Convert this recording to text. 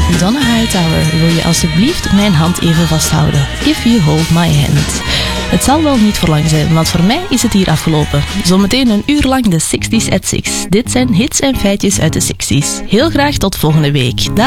Donna Hightower, wil je alsjeblieft mijn hand even vasthouden? If you hold my hand. Het zal wel niet voor lang zijn, want voor mij is het hier afgelopen. Zometeen een uur lang de 60s at 6. Dit zijn hits en feitjes uit de 60s. Heel graag tot volgende week. Dag!